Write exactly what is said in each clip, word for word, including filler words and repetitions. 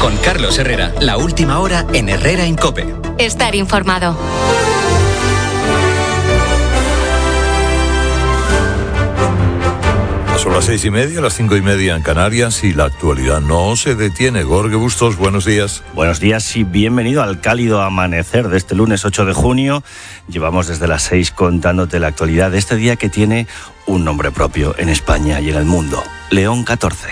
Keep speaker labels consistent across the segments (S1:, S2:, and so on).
S1: Con Carlos Herrera, la última hora en Herrera en COPE.
S2: Estar informado.
S3: Son las seis y media, las cinco y media en Canarias y la actualidad no se detiene. Jorge Bustos, buenos días.
S4: Buenos días y bienvenido al cálido amanecer de este lunes ocho de junio. Llevamos desde las seis contándote la actualidad de este día que tiene un nombre propio en España y en el mundo. León catorce.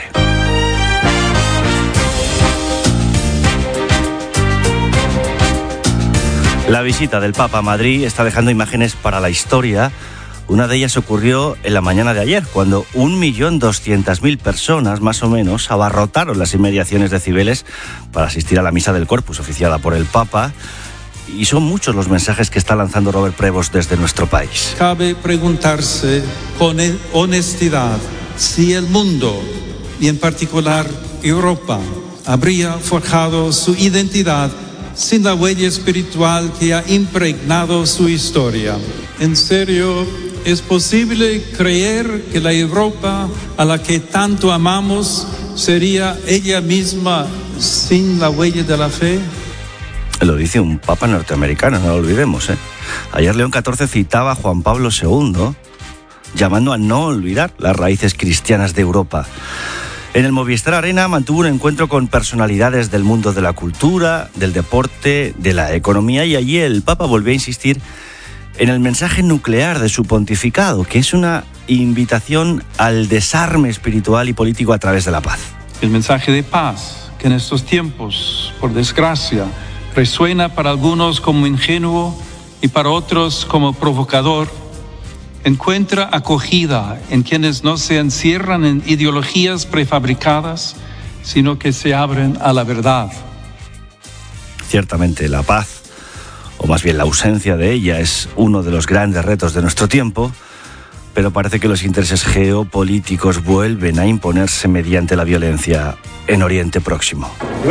S4: La visita del Papa a Madrid está dejando imágenes para la historia. Una de ellas ocurrió en la mañana de ayer, cuando un millón doscientas mil personas, más o menos, abarrotaron las inmediaciones de Cibeles para asistir a la misa del Corpus oficiada por el Papa. Y son muchos los mensajes que está lanzando Robert Prevost desde nuestro país.
S5: Cabe preguntarse con honestidad si el mundo, y en particular Europa, habría forjado su identidad sin la huella espiritual que ha impregnado su historia. En serio, ¿es posible creer que la Europa a la que tanto amamos sería ella misma sin la huella de la fe?
S4: Lo dice un papa norteamericano, no lo olvidemos, ¿eh? Ayer León catorce citaba a Juan Pablo segundo, llamando a no olvidar las raíces cristianas de Europa. En el Movistar Arena mantuvo un encuentro con personalidades del mundo de la cultura, del deporte, de la economía, y allí el Papa volvió a insistir en el mensaje nuclear de su pontificado, que es una invitación al desarme espiritual y político a través de la paz.
S5: El mensaje de paz, que en estos tiempos, por desgracia, resuena para algunos como ingenuo y para otros como provocador, encuentra acogida en quienes no se encierran en ideologías prefabricadas, sino que se abren a la verdad.
S4: Ciertamente la paz, o más bien la ausencia de ella, es uno de los grandes retos de nuestro tiempo, pero parece que los intereses geopolíticos vuelven a imponerse mediante la violencia en Oriente Próximo.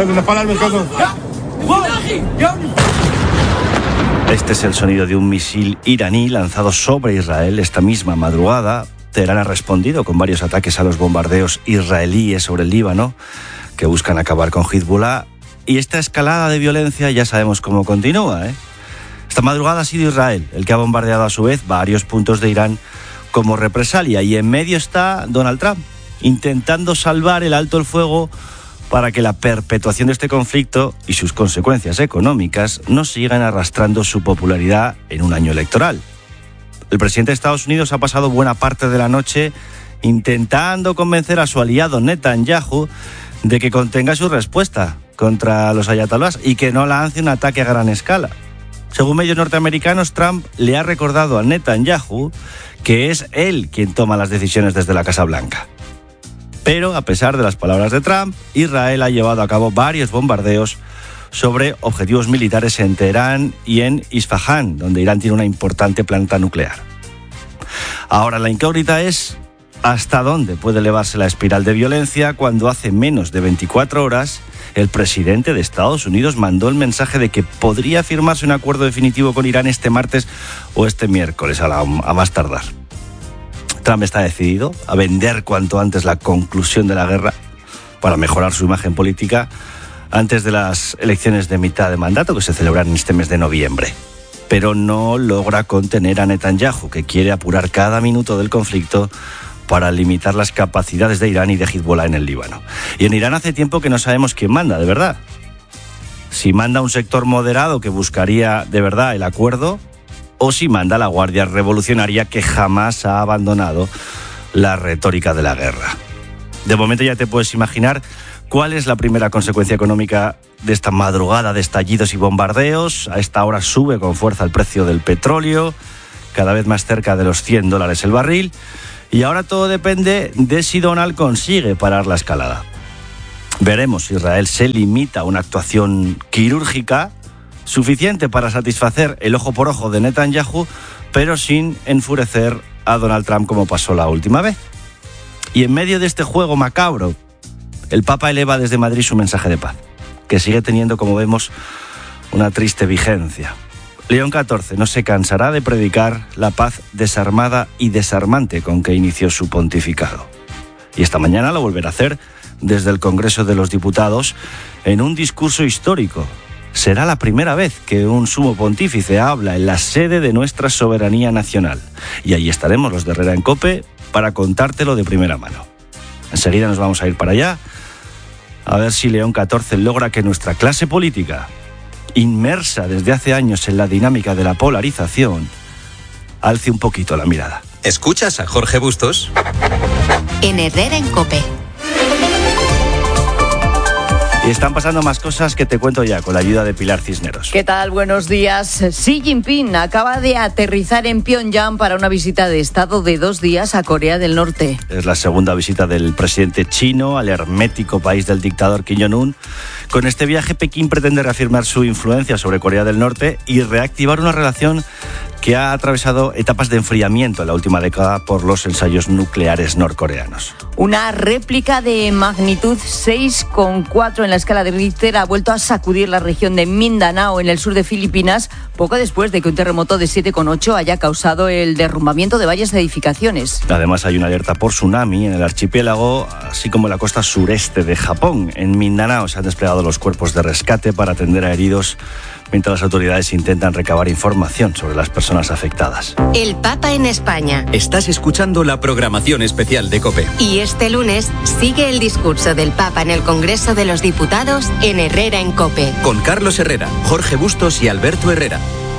S4: Este es el sonido de un misil iraní lanzado sobre Israel esta misma madrugada. Teherán ha respondido con varios ataques a los bombardeos israelíes sobre el Líbano, que buscan acabar con Hezbollah. Y esta escalada de violencia ya sabemos cómo continúa, ¿eh? Esta madrugada ha sido Israel el que ha bombardeado a su vez varios puntos de Irán como represalia. Y en medio está Donald Trump, intentando salvar el alto el fuego para que la perpetuación de este conflicto y sus consecuencias económicas no sigan arrastrando su popularidad en un año electoral. El presidente de Estados Unidos ha pasado buena parte de la noche intentando convencer a su aliado Netanyahu de que contenga su respuesta contra los ayatolás y que no lance un ataque a gran escala. Según medios norteamericanos, Trump le ha recordado a Netanyahu que es él quien toma las decisiones desde la Casa Blanca. Pero, a pesar de las palabras de Trump, Israel ha llevado a cabo varios bombardeos sobre objetivos militares en Teherán y en Isfahán, donde Irán tiene una importante planta nuclear. Ahora la incógnita es hasta dónde puede elevarse la espiral de violencia cuando hace menos de veinticuatro horas el presidente de Estados Unidos mandó el mensaje de que podría firmarse un acuerdo definitivo con Irán este martes o este miércoles, a, la, a más tardar. Trump está decidido a vender cuanto antes la conclusión de la guerra para mejorar su imagen política antes de las elecciones de mitad de mandato que se celebran en este mes de noviembre. Pero no logra contener a Netanyahu, que quiere apurar cada minuto del conflicto para limitar las capacidades de Irán y de Hezbollah en el Líbano. Y en Irán hace tiempo que no sabemos quién manda, de verdad. Si manda un sector moderado que buscaría de verdad el acuerdo, o si manda la Guardia Revolucionaria, que jamás ha abandonado la retórica de la guerra. De momento ya te puedes imaginar cuál es la primera consecuencia económica de esta madrugada de estallidos y bombardeos. A esta hora sube con fuerza el precio del petróleo, cada vez más cerca de los cien dólares el barril. Y ahora todo depende de si Donald consigue parar la escalada. Veremos si Israel se limita a una actuación quirúrgica suficiente para satisfacer el ojo por ojo de Netanyahu, pero sin enfurecer a Donald Trump como pasó la última vez. Y en medio de este juego macabro, el Papa eleva desde Madrid su mensaje de paz, que sigue teniendo, como vemos, una triste vigencia. León catorce no se cansará de predicar la paz desarmada y desarmante con que inició su pontificado. Y esta mañana lo volverá a hacer desde el Congreso de los Diputados en un discurso histórico. Será la primera vez que un sumo pontífice habla en la sede de nuestra soberanía nacional. Y ahí estaremos los de Herrera en COPE para contártelo de primera mano. Enseguida nos vamos a ir para allá, a ver si León catorce logra que nuestra clase política, inmersa desde hace años en la dinámica de la polarización, alce un poquito la mirada.
S1: ¿Escuchas a Jorge Bustos?
S2: En Herrera en COPE.
S4: Y están pasando más cosas que te cuento ya con la ayuda de Pilar Cisneros.
S6: ¿Qué tal? Buenos días. Xi Jinping acaba de aterrizar en Pyongyang para una visita de Estado de dos días a Corea del Norte.
S4: Es la segunda visita del presidente chino al hermético país del dictador Kim Jong-un. Con este viaje, Pekín pretende reafirmar su influencia sobre Corea del Norte y reactivar una relación que ha atravesado etapas de enfriamiento en la última década por los ensayos nucleares norcoreanos.
S6: Una réplica de magnitud seis coma cuatro en la escala de Richter ha vuelto a sacudir la región de Mindanao, en el sur de Filipinas, poco después de que un terremoto de siete coma ocho haya causado el derrumbamiento de varias edificaciones.
S4: Además, hay una alerta por tsunami en el archipiélago, así como en la costa sureste de Japón. En Mindanao se han desplegado los cuerpos de rescate para atender a heridos, mientras las autoridades intentan recabar información sobre las personas afectadas.
S2: El Papa en España.
S1: Estás escuchando la programación especial de COPE.
S2: Y este lunes sigue el discurso del Papa en el Congreso de los Diputados en Herrera en COPE.
S1: Con Carlos Herrera, Jorge Bustos y Alberto Herrera.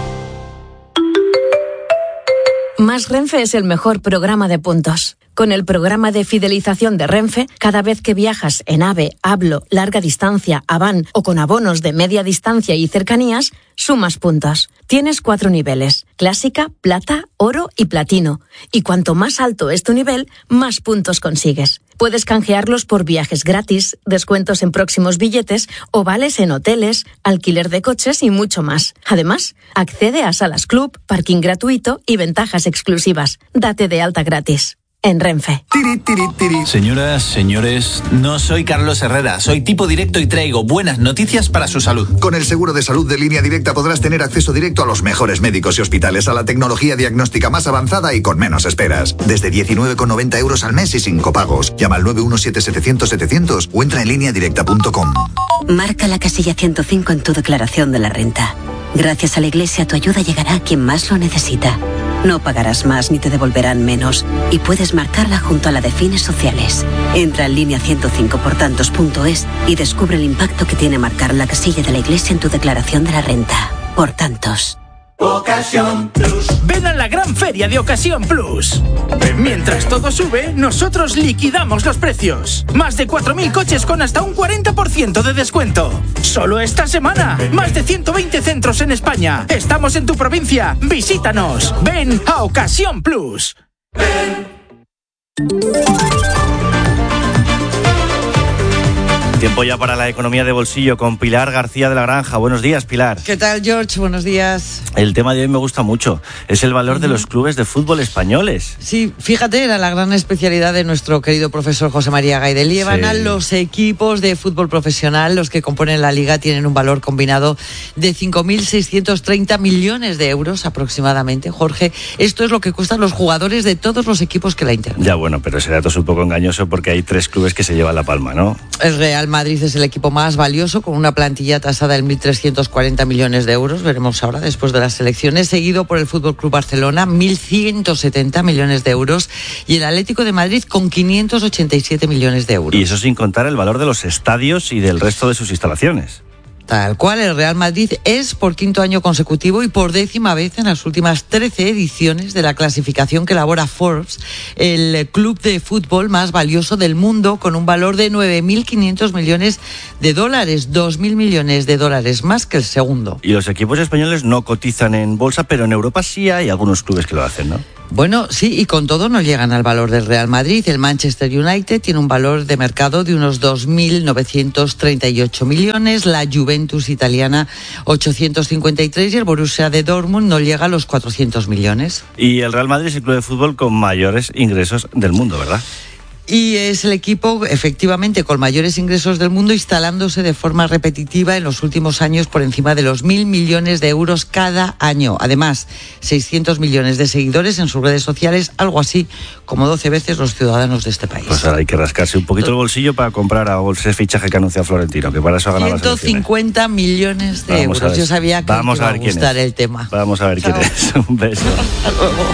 S7: Más Renfe es el mejor programa de puntos. Con el programa de fidelización de Renfe, cada vez que viajas en AVE, Hablo, larga distancia, Avan o con abonos de media distancia y cercanías, sumas puntos. Tienes cuatro niveles: clásica, plata, oro y platino. Y cuanto más alto es tu nivel, más puntos consigues. Puedes canjearlos por viajes gratis, descuentos en próximos billetes o vales en hoteles, alquiler de coches y mucho más. Además, accede a salas club, parking gratuito y ventajas exclusivas. Date de alta gratis. En Renfe.
S8: Tiri, tiri, tiri. Señoras, señores, no soy Carlos Herrera, soy tipo directo y traigo buenas noticias para su salud.
S9: Con el seguro de salud de Línea Directa podrás tener acceso directo a los mejores médicos y hospitales, a la tecnología diagnóstica más avanzada y con menos esperas. Desde diecinueve con noventa euros al mes y sin copagos. Llama al nueve uno siete setecientos setecientos o entra en línea directa punto com.
S10: Marca la casilla ciento cinco en tu declaración de la renta. Gracias a la Iglesia, tu ayuda llegará a quien más lo necesita. No pagarás más ni te devolverán menos y puedes marcarla junto a la de fines sociales. Entra en línea ciento cinco por tantos punto es y descubre el impacto que tiene marcar la casilla de la Iglesia en tu declaración de la renta. Por tantos.
S11: Ocasión Plus. Ven a la gran feria de Ocasión Plus. Mientras todo sube, nosotros liquidamos los precios. Más de cuatro mil coches con hasta un cuarenta por ciento de descuento. Solo esta semana. Más de ciento veinte centros en España. Estamos en tu provincia. Visítanos. Ven a Ocasión Plus. Ven.
S4: Tiempo ya para la economía de bolsillo con Pilar García de la Granja. Buenos días, Pilar.
S12: ¿Qué tal, George? Buenos días.
S4: El tema de hoy me gusta mucho. Es el valor uh-huh. de los clubes de fútbol españoles.
S12: Sí, fíjate, era la gran especialidad de nuestro querido profesor José María Gay de Liébana. Sí. Los equipos de fútbol profesional, los que componen la liga, tienen un valor combinado de cinco mil seiscientos treinta millones de euros aproximadamente. Jorge, esto es lo que cuestan los jugadores de todos los equipos que la integran.
S4: Ya, bueno, pero ese dato es un poco engañoso porque hay tres clubes que se llevan la palma, ¿no?
S12: El Real Madrid es el equipo más valioso, con una plantilla tasada en mil trescientos cuarenta millones de euros, veremos ahora después de las elecciones, seguido por el Fútbol Club Barcelona, mil ciento setenta millones de euros, y el Atlético de Madrid con quinientos ochenta y siete millones de euros.
S4: Y eso sin contar el valor de los estadios y del resto de sus instalaciones.
S12: Tal cual, el Real Madrid es por quinto año consecutivo y por décima vez en las últimas trece ediciones de la clasificación que elabora Forbes, el club de fútbol más valioso del mundo, con un valor de nueve mil quinientos millones de dólares, dos mil millones de dólares más que el segundo.
S4: Y los equipos españoles no cotizan en bolsa, pero en Europa sí hay algunos clubes que lo hacen, ¿no?
S12: Bueno, sí, y con todo no llegan al valor del Real Madrid. El Manchester United tiene un valor de mercado de unos dos mil novecientos treinta y ocho millones, la Juventus italiana ochocientos cincuenta y tres y el Borussia de Dortmund no llega a los cuatrocientos millones.
S4: Y el Real Madrid es el club de fútbol con mayores ingresos del mundo, ¿verdad?
S12: Y es el equipo, efectivamente, con mayores ingresos del mundo, instalándose de forma repetitiva en los últimos años por encima de los mil millones de euros cada año. Además, seiscientos millones de seguidores en sus redes sociales, algo así como doce veces los ciudadanos de este país.
S4: Pues ahora hay que rascarse un poquito el bolsillo para comprar a ese fichaje que anuncia Florentino, que para eso ha ganado las elecciones.
S12: ciento cincuenta millones de
S4: Vamos
S12: euros. Yo sabía que
S4: Vamos
S12: te iba
S4: a ver
S12: a gustar
S4: quién es.
S12: el tema.
S4: Vamos a ver
S12: Chao.
S4: quién es. Un beso.
S12: Hasta luego.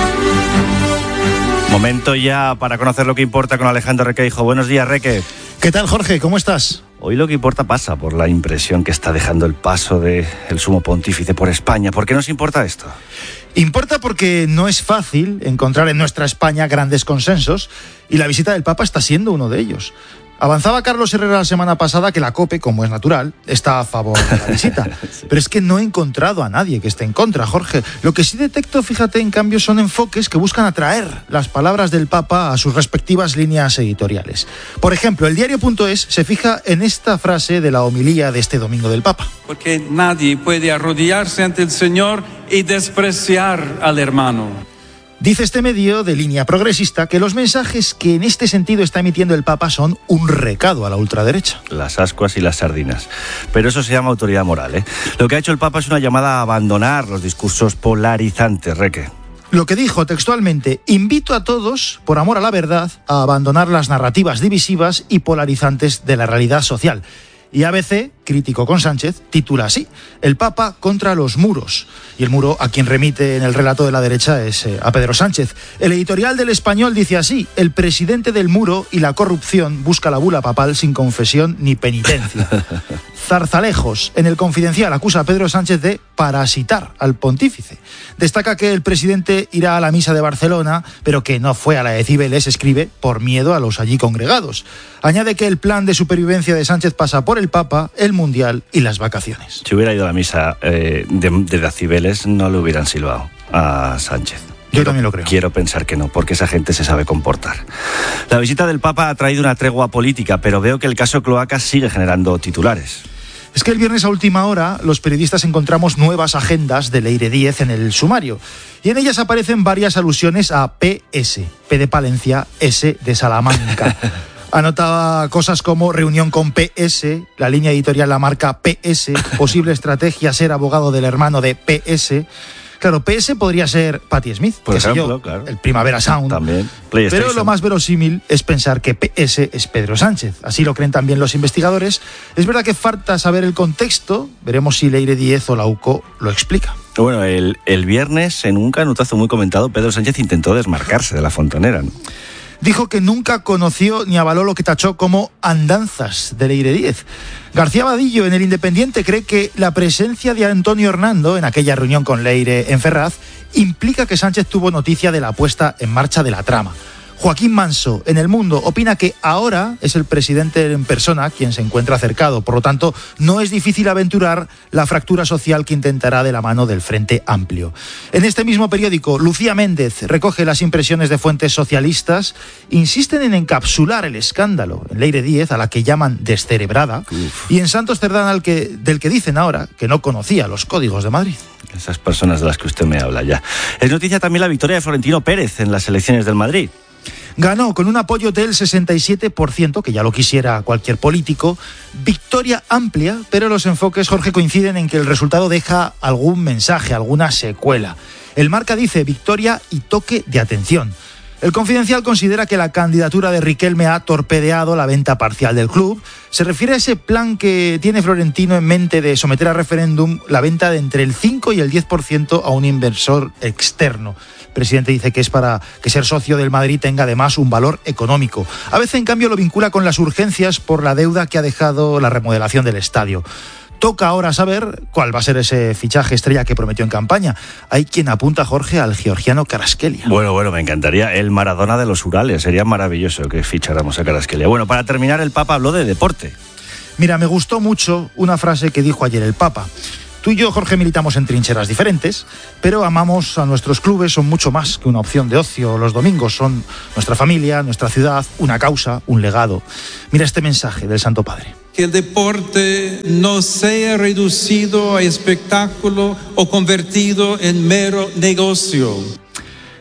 S4: Momento ya para conocer lo que importa con Alejandro Requeijo. Buenos días, Reque.
S13: ¿Qué tal, Jorge? ¿Cómo estás?
S4: Hoy lo que importa pasa por la impresión que está dejando el paso del sumo pontífice por España. ¿Por qué nos importa esto?
S13: Importa porque no es fácil encontrar en nuestra España grandes consensos y la visita del Papa está siendo uno de ellos. Avanzaba Carlos Herrera la semana pasada que la COPE, como es natural, está a favor de la visita. Sí. Pero es que no he encontrado a nadie que esté en contra, Jorge. Lo que sí detecto, fíjate, en cambio, son enfoques que buscan atraer las palabras del Papa a sus respectivas líneas editoriales. Por ejemplo, el diario punto es se fija en esta frase de la homilía de este domingo del Papa.
S5: Porque nadie puede arrodillarse ante el Señor y despreciar al hermano.
S13: Dice este medio de línea progresista que los mensajes que en este sentido está emitiendo el Papa son un recado a la ultraderecha.
S4: Las ascuas y las sardinas. Pero eso se llama autoridad moral, ¿eh? Lo que ha hecho el Papa es una llamada a abandonar los discursos polarizantes, Reque.
S13: Lo que dijo textualmente: invito a todos, por amor a la verdad, a abandonar las narrativas divisivas y polarizantes de la realidad social. Y A B C, crítico con Sánchez, titula así: el Papa contra los muros. Y el muro a quien remite en el relato de la derecha es eh, a Pedro Sánchez. El editorial del Español dice así: el presidente del muro y la corrupción busca la bula papal sin confesión ni penitencia. Zarzalejos, en el Confidencial, acusa a Pedro Sánchez de parasitar al pontífice. Destaca que el presidente irá a la misa de Barcelona, pero que no fue a la de Cibeles, escribe, por miedo a los allí congregados. Añade que el plan de supervivencia de Sánchez pasa por el Papa, el Mundial y las vacaciones.
S4: Si hubiera ido a la misa eh, de, de las Cibeles, no le hubieran silbado a Sánchez.
S13: Yo quiero, también lo creo.
S4: Quiero pensar que no, porque esa gente se sabe comportar. La visita del Papa ha traído una tregua política, pero veo que el caso Cloacas sigue generando titulares.
S13: Es que el viernes a última hora los periodistas encontramos nuevas agendas de Leire Díez en el sumario y en ellas aparecen varias alusiones a P S, P de Palencia, S de Salamanca. Anotaba cosas como reunión con P S, la línea editorial la marca P S, posible estrategia ser abogado del hermano de P S. Claro, P S podría ser Patti Smith,
S4: por ejemplo,
S13: yo,
S4: claro.
S13: El Primavera Sound.
S4: También.
S13: Pero lo más verosímil es pensar que P S es Pedro Sánchez. Así lo creen también los investigadores. Es verdad que falta saber el contexto. Veremos si Leire Díez o la U C O lo explica.
S4: Bueno, el, el viernes, en un canutazo muy comentado, Pedro Sánchez intentó desmarcarse de la fontanera, ¿no?
S13: Dijo que nunca conoció ni avaló lo que tachó como andanzas de Leire Díez. García Vadillo, en El Independiente, cree que la presencia de Antonio Hernando en aquella reunión con Leire en Ferraz implica que Sánchez tuvo noticia de la puesta en marcha de la trama. Joaquín Manso, en El Mundo, opina que ahora es el presidente en persona quien se encuentra cercado. Por lo tanto, no es difícil aventurar la fractura social que intentará de la mano del Frente Amplio. En este mismo periódico, Lucía Méndez recoge las impresiones de fuentes socialistas. Insisten en encapsular el escándalo en Leire Díez, a la que llaman descerebrada, Uf. y en Santos Cerdán, al que, del que dicen ahora que no conocía los códigos de Madrid.
S4: Esas personas de las que usted me habla ya. Es noticia también la victoria de Florentino Pérez en las elecciones del Madrid.
S13: Ganó con un apoyo del sesenta y siete por ciento, que ya lo quisiera cualquier político. Victoria amplia, pero los enfoques, Jorge, coinciden en que el resultado deja algún mensaje, alguna secuela. El Marca dice victoria y toque de atención. El Confidencial considera que la candidatura de Riquelme ha torpedeado la venta parcial del club. Se refiere a ese plan que tiene Florentino en mente de someter a referéndum la venta de entre el cinco y el diez por ciento a un inversor externo. El presidente dice que es para que ser socio del Madrid tenga además un valor económico. A veces, en cambio, lo vincula con las urgencias por la deuda que ha dejado la remodelación del estadio. Toca ahora saber cuál va a ser ese fichaje estrella que prometió en campaña. Hay quien apunta, Jorge, al georgiano Kvaratskhelia.
S4: Bueno, bueno, me encantaría. El Maradona de los Urales. Sería maravilloso que ficháramos a Kvaratskhelia. Bueno, para terminar, el Papa habló de deporte.
S13: Mira, me gustó mucho una frase que dijo ayer el Papa. Tú y yo, Jorge, militamos en trincheras diferentes, pero amamos a nuestros clubes, son mucho más que una opción de ocio. Los domingos son nuestra familia, nuestra ciudad, una causa, un legado. Mira este mensaje del Santo Padre.
S5: Que el deporte no sea reducido a espectáculo o convertido en mero negocio.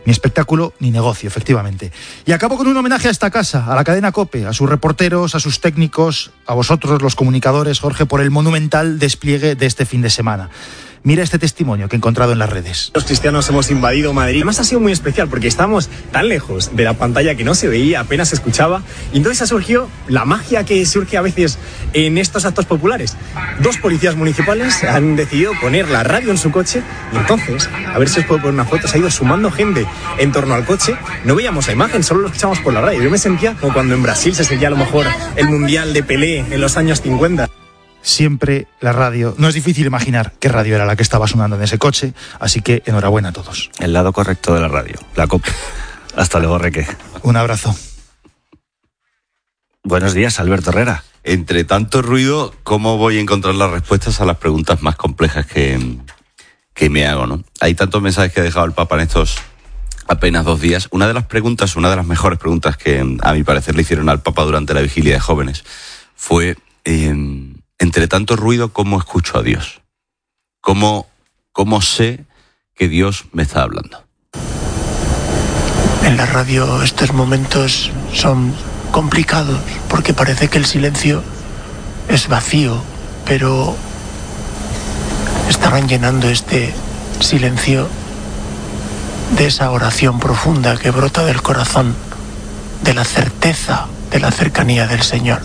S13: Ni espectáculo ni negocio, efectivamente. Y acabo con un homenaje a esta casa, a la cadena COPE, a sus reporteros, a sus técnicos, a vosotros los comunicadores, Jorge, por el monumental despliegue de este fin de semana. Mira este testimonio que he encontrado en las redes.
S14: Los cristianos hemos invadido Madrid. Además ha sido muy especial porque estábamos tan lejos de la pantalla que no se veía, apenas se escuchaba. Y entonces ha surgido la magia que surge a veces en estos actos populares. Dos policías municipales han decidido poner la radio en su coche y entonces, a ver si os puedo poner una foto, se ha ido sumando gente en torno al coche. No veíamos la imagen, solo lo escuchamos por la radio. Yo me sentía como cuando en Brasil se seguía a lo mejor el Mundial de Pelé en los años cincuenta.
S13: Siempre la radio. No es difícil imaginar qué radio era la que estaba sonando en ese coche, así que enhorabuena a todos.
S4: El lado correcto de la radio, la COPE. Hasta luego, Reque.
S13: Un abrazo.
S4: Buenos días, Alberto Herrera.
S15: Entre tanto ruido, ¿cómo voy a encontrar las respuestas a las preguntas más complejas que, que me hago, ¿no? Hay tantos mensajes que ha dejado el Papa en estos apenas dos días. Una de las preguntas, una de las mejores preguntas que a mi parecer le hicieron al Papa durante la vigilia de jóvenes fue... Eh, Entre tanto ruido, ¿cómo escucho a Dios? ¿Cómo, cómo sé que Dios me está hablando?
S16: En la radio estos momentos son complicados porque parece que el silencio es vacío, pero estarán llenando este silencio de esa oración profunda que brota del corazón, de la certeza de la cercanía del Señor.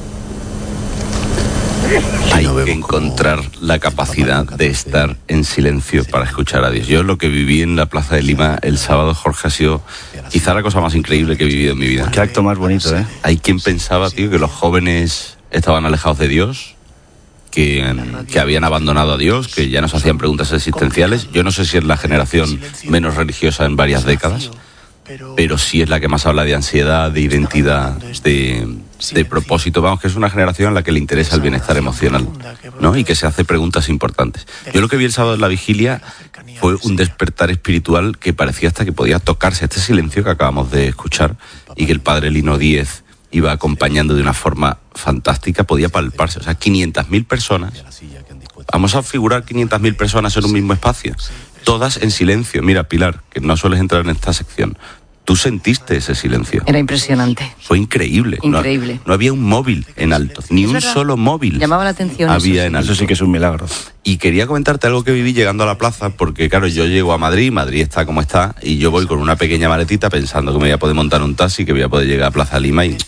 S15: Hay que encontrar la capacidad de estar en silencio para escuchar a Dios. Yo lo que viví en la Plaza de Lima el sábado, Jorge, ha sido quizá la cosa más increíble que he vivido en mi vida.
S4: Qué acto más bonito, ¿eh?
S15: Hay quien pensaba, tío, que los jóvenes estaban alejados de Dios, que, que habían abandonado a Dios, que ya no se hacían preguntas existenciales. Yo no sé si es la generación menos religiosa en varias décadas, pero sí es la que más habla de ansiedad, de identidad, de... de propósito, vamos, que es una generación a la que le interesa el bienestar emocional, ¿no? Y que se hace preguntas importantes. Yo lo que vi el sábado en la vigilia fue un despertar espiritual que parecía hasta que podía tocarse, este silencio que acabamos de escuchar y que el padre Lino Díez iba acompañando de una forma fantástica, podía palparse. O sea, quinientas mil personas, vamos a figurar quinientas mil personas en un mismo espacio, todas en silencio. Mira, Pilar, que no sueles entrar en esta sección, ¿tú sentiste ese silencio?
S6: Era impresionante.
S15: Fue increíble.
S6: Increíble.
S15: No, no había un móvil en alto, ni un solo móvil.
S6: Llamaba la atención.
S15: Había
S6: eso,
S15: en alto.
S4: Eso sí que es un milagro.
S15: Y quería comentarte algo que viví llegando a la plaza, porque claro, yo llego a Madrid, Madrid está como está, y yo voy con una pequeña maletita pensando que me voy a poder montar un taxi, que voy a poder llegar a Plaza Lima y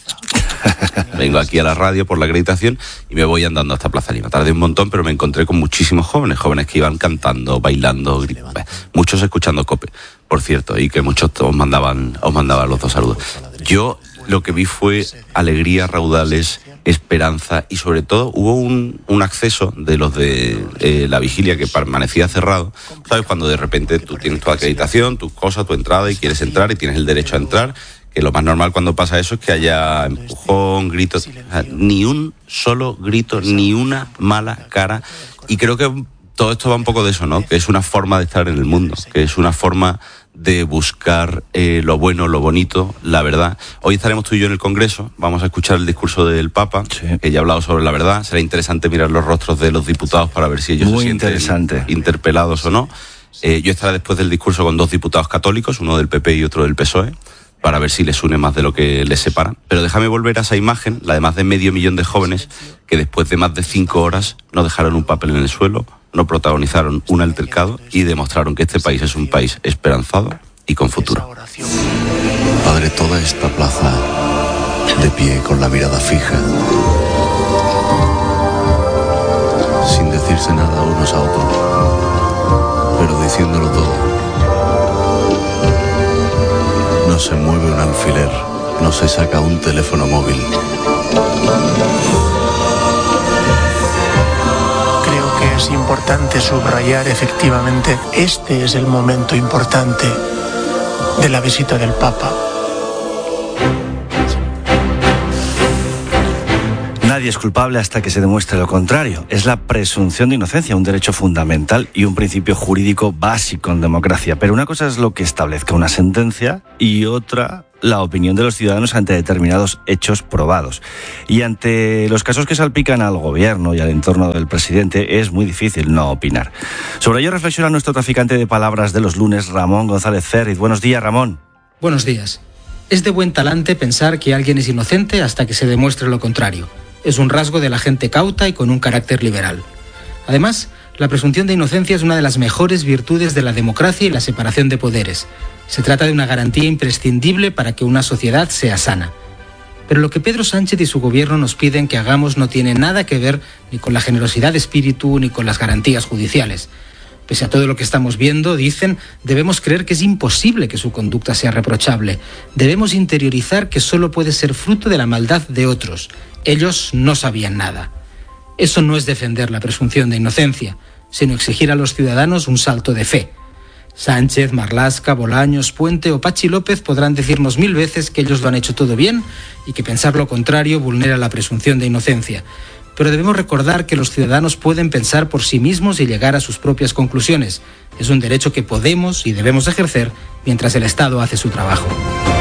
S15: vengo aquí a la radio por la acreditación y me voy andando hasta Plaza Lima. Tardé un montón, pero me encontré con muchísimos jóvenes, jóvenes que iban cantando, bailando, gritando, muchos escuchando COPE, por cierto, y que muchos os mandaban, os mandaban los dos saludos. Yo lo que vi fue alegría, raudales, esperanza y sobre todo hubo un, un acceso de los de eh, la vigilia que permanecía cerrado. ¿Sabes? Cuando de repente tú tienes tu acreditación, tus cosas, tu entrada y quieres entrar y tienes el derecho a entrar, que lo más normal cuando pasa eso es que haya empujón, gritos, o sea, ni un solo grito, ni una mala cara. Y creo que todo esto va un poco de eso, ¿no? Que es una forma de estar en el mundo, que es una forma de buscar eh, lo bueno, lo bonito, la verdad. Hoy estaremos tú y yo en el Congreso, vamos a escuchar el discurso del Papa, sí, que ya ha hablado sobre la verdad. Será interesante mirar los rostros de los diputados para ver si ellos
S4: Muy
S15: se sienten
S4: interesante.
S15: interpelados o no. Eh, yo estaré después del discurso con dos diputados católicos, uno del P P y otro del P S O E, para ver si les une más de lo que les separa. Pero déjame volver a esa imagen, la de más de medio millón de jóvenes que después de más de cinco horas no dejaron un papel en el suelo, no protagonizaron un altercado y demostraron que este país es un país esperanzado y con futuro.
S17: Padre, toda esta plaza de pie con la mirada fija, sin decirse nada unos a otros, pero diciéndolo todo. No se mueve un alfiler, no se saca un teléfono móvil.
S16: Creo que es importante subrayar efectivamente, este es el momento importante de la visita del Papa.
S4: Nadie es culpable hasta que se demuestre lo contrario. Es la presunción de inocencia, un derecho fundamental y un principio jurídico básico en democracia. Pero una cosa es lo que establezca una sentencia y otra la opinión de los ciudadanos ante determinados hechos probados. Y ante los casos que salpican al gobierno y al entorno del presidente, es muy difícil no opinar. Sobre ello reflexiona nuestro traficante de palabras de los lunes, Ramón González Ferriz. Buenos días, Ramón.
S18: Buenos días. Es de buen talante pensar que alguien es inocente hasta que se demuestre lo contrario. Es un rasgo de la gente cauta y con un carácter liberal. Además, la presunción de inocencia es una de las mejores virtudes de la democracia y la separación de poderes. Se trata de una garantía imprescindible para que una sociedad sea sana. Pero lo que Pedro Sánchez y su gobierno nos piden que hagamos no tiene nada que ver ni con la generosidad de espíritu ni con las garantías judiciales. Pese a todo lo que estamos viendo, dicen, debemos creer que es imposible que su conducta sea reprochable. Debemos interiorizar que solo puede ser fruto de la maldad de otros. Ellos no sabían nada. Eso no es defender la presunción de inocencia, sino exigir a los ciudadanos un salto de fe. Sánchez, Marlaska, Bolaños, Puente o Pachi López podrán decirnos mil veces que ellos lo han hecho todo bien y que pensar lo contrario vulnera la presunción de inocencia. Pero debemos recordar que los ciudadanos pueden pensar por sí mismos y llegar a sus propias conclusiones. Es un derecho que podemos y debemos ejercer mientras el Estado hace su trabajo.